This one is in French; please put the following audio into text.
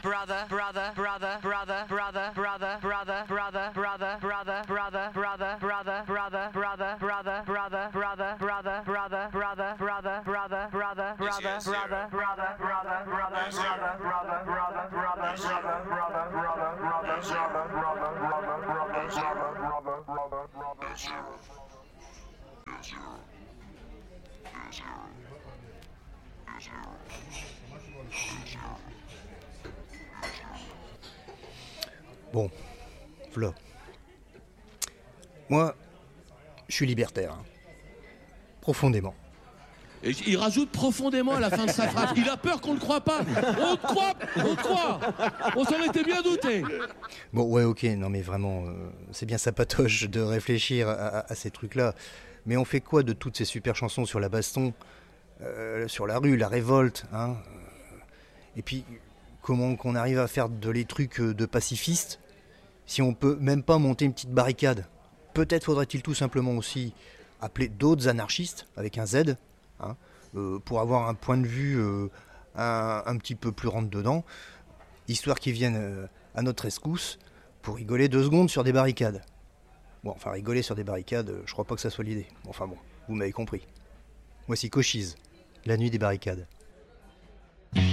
Bon, Flo. Moi, je suis libertaire. Hein. Profondément. Et il rajoute profondément à la fin de sa phrase. Il a peur qu'on ne le croie pas. On te croit. On s'en était bien douté. Bon, ouais, ok, non mais vraiment, c'est bien sa patoche de réfléchir à ces trucs-là. Mais on fait quoi de toutes ces super chansons sur la baston, sur la rue, la révolte, hein. Et puis, comment qu'on arrive à faire les trucs de pacifistes si on peut même pas monter une petite barricade? Peut-être faudrait-il tout simplement aussi appeler d'autres anarchistes, avec un Z, hein, pour avoir un point de vue un petit peu plus rentre-dedans, histoire qu'ils viennent à notre rescousse pour rigoler 2 secondes sur des barricades. Bon, enfin, rigoler sur des barricades, je crois pas que ça soit l'idée. Enfin bon, vous m'avez compris. Voici Cochise, la nuit des barricades.